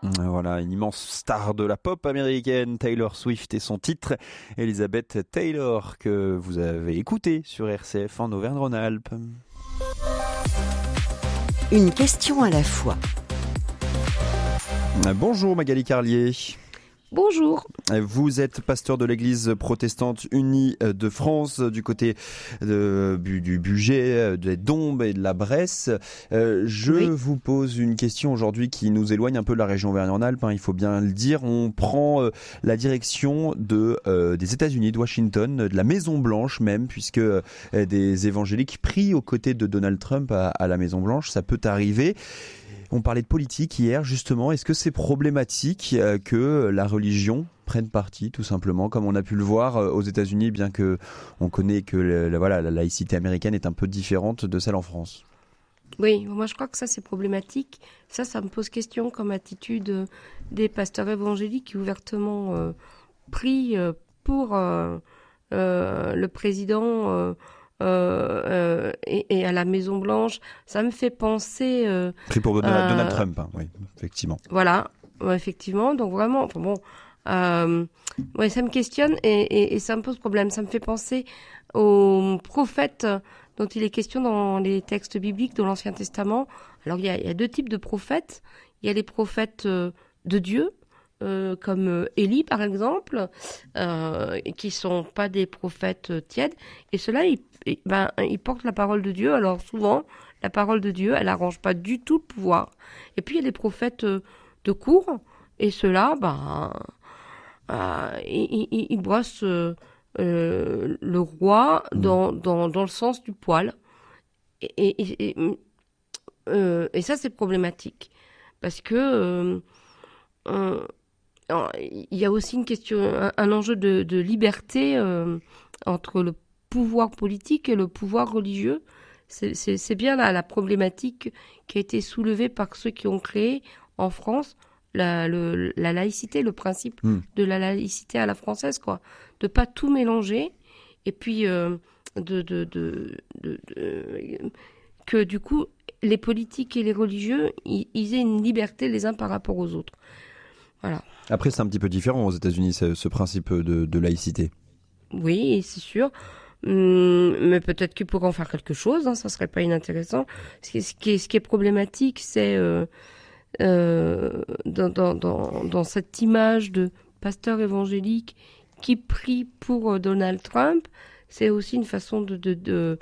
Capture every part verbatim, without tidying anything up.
Voilà, une immense star de la pop américaine, Taylor Swift, et son titre, Elizabeth Taylor, que vous avez écouté sur R C F en Auvergne-Rhône-Alpes. Une question à la fois. Bonjour Magali Carlier. Bonjour. Vous êtes pasteur de l'Église protestante unie de France, du côté de, du, du Bugey, des Dombes et de la Bresse. Euh, je oui. vous pose une question aujourd'hui qui nous éloigne un peu de la région Auvergne-Rhône-Alpes, hein, il faut bien le dire. On prend euh, la direction de, euh, des États-Unis, de Washington, de la Maison-Blanche même, puisque euh, des évangéliques prient aux côtés de Donald Trump à, à la Maison-Blanche. Ça peut arriver. On parlait de politique hier, justement. Est-ce que c'est problématique que la religion prenne parti, tout simplement, comme on a pu le voir aux États-Unis, bien que on connaît que le, voilà, la laïcité américaine est un peu différente de celle en France? Oui, moi je crois que ça c'est problématique. Ça, ça me pose question comme attitude des pasteurs évangéliques qui ouvertement euh, prient pour euh, euh, le président euh, Euh, euh, et, et à la Maison Blanche. Ça me fait penser euh, pris pour Donald, euh, Donald Trump, hein, oui, effectivement. Voilà, ouais, effectivement. Donc vraiment, enfin bon, euh, ouais, ça me questionne et, et, et ça me pose problème. Ça me fait penser aux prophètes dont il est question dans les textes bibliques de l'Ancien Testament. Alors il y a, il y a deux types de prophètes. Il y a les prophètes euh, de Dieu. Euh, comme euh, Élie par exemple, euh, qui sont pas des prophètes euh, tièdes, et ceux-là ils, ils, ben, ils portent la parole de Dieu. Alors souvent la parole de Dieu elle arrange pas du tout le pouvoir. Et puis il y a des prophètes euh, de cour, et ceux-là ben euh, ils, ils, ils brossent euh, euh, le roi dans, dans, dans le sens du poil, et, et, et, euh, et ça c'est problématique parce que euh, euh, il y a aussi une question, un, un enjeu de, de liberté euh, entre le pouvoir politique et le pouvoir religieux. C'est, c'est, c'est bien là la problématique qui a été soulevée par ceux qui ont créé en France la, le, la laïcité, le principe mmh. de la laïcité à la française, quoi, de pas tout mélanger et puis euh, de, de, de, de, de que du coup les politiques et les religieux ils, ils aient une liberté les uns par rapport aux autres. Voilà. Après, c'est un petit peu différent aux États-Unis, ce, ce principe de, de laïcité. Oui, c'est sûr. Hum, mais peut-être qu'ils pourraient en faire quelque chose, hein, ça serait pas inintéressant. Ce qui, ce qui, est, ce qui est problématique, c'est euh, euh, dans, dans, dans, dans cette image de pasteur évangélique qui prie pour Donald Trump, c'est aussi une façon de, de, de,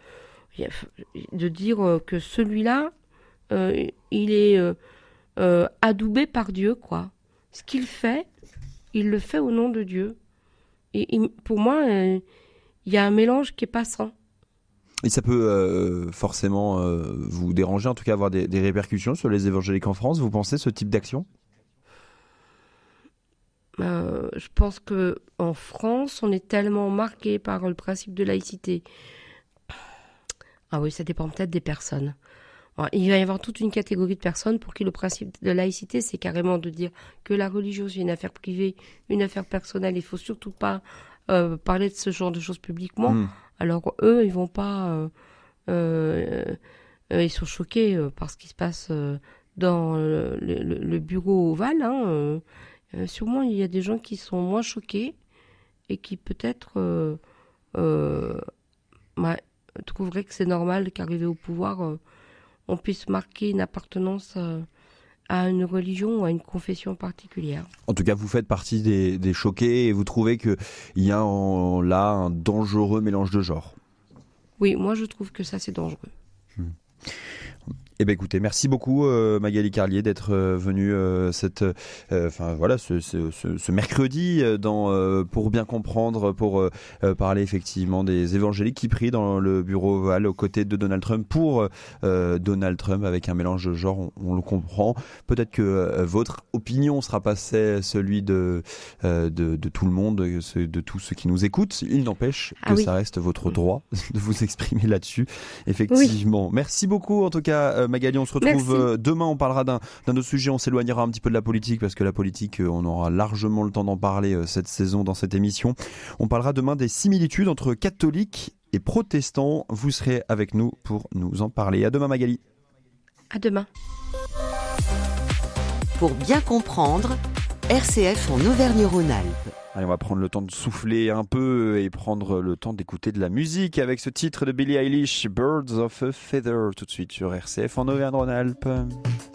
de dire que celui-là, euh, il est euh, euh, adoubé par Dieu, quoi. Ce qu'il fait, il le fait au nom de Dieu. Et, et pour moi, il euh, y a un mélange qui est pas sain. Et ça peut euh, forcément euh, vous déranger, en tout cas avoir des, des répercussions sur les évangéliques en France, vous pensez, ce type d'action ? euh, Je pense qu'en France, on est tellement marqué par le principe de laïcité. Ah oui, ça dépend peut-être des personnes. Il va y avoir toute une catégorie de personnes pour qui le principe de laïcité, c'est carrément de dire que la religion, c'est une affaire privée, une affaire personnelle. Il faut surtout pas euh, parler de ce genre de choses publiquement. Mmh. Alors eux, ils vont pas... Euh, euh, euh, ils sont choqués euh, par ce qui se passe euh, dans le, le, le bureau ovale. Hein, euh, euh, sûrement, il y a des gens qui sont moins choqués et qui peut-être euh, euh, bah, trouveraient que c'est normal qu'arrivé au pouvoir... Euh, on puisse marquer une appartenance à une religion ou à une confession particulière. En tout cas, vous faites partie des, des choqués et vous trouvez qu'il y a en, là un dangereux mélange de genres. Oui, moi je trouve que ça c'est dangereux. Hmm. Eh bien écoutez, merci beaucoup euh, Magali Carlier d'être euh, venue euh, cette, enfin euh, voilà, ce, ce, ce, ce mercredi euh, dans euh, pour bien comprendre, pour euh, parler effectivement des évangéliques qui prient dans le bureau ovale aux côtés de Donald Trump pour euh, Donald Trump avec un mélange de genres, on, on le comprend. Peut-être que euh, votre opinion sera pas celui de, euh, de de tout le monde, de, de tous ceux qui nous écoutent. Il n'empêche que ah oui. ça reste votre droit de vous exprimer là-dessus. Effectivement. Oui. Merci beaucoup en tout cas. Euh, Magali, on se retrouve Merci. demain, on parlera d'un, d'un autre sujet, on s'éloignera un petit peu de la politique parce que la politique, on aura largement le temps d'en parler cette saison dans cette émission. On parlera demain des similitudes entre catholiques et protestants. Vous serez avec nous pour nous en parler. À demain Magali. À demain. Pour bien comprendre, R C F en Auvergne-Rhône-Alpes. Allez, on va prendre le temps de souffler un peu et prendre le temps d'écouter de la musique avec ce titre de Billie Eilish, Birds of a Feather, tout de suite sur R C F en Auvergne-Rhône-Alpes.